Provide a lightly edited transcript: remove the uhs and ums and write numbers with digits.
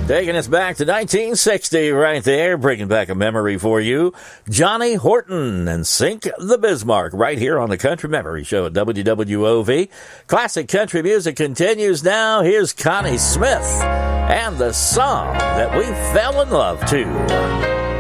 Taking us back to 1960 right there, bringing back a memory for you. Johnny Horton and Sink the Bismarck right here on the Country Memory Show at WWOV. Classic country music continues now. Here's Connie Smith and the song that we fell in love to.